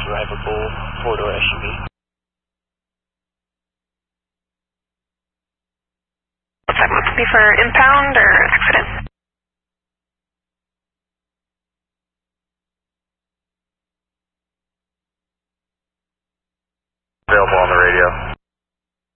drivable four-door SUV. What's that going to be for impound or accident? Available on the radio.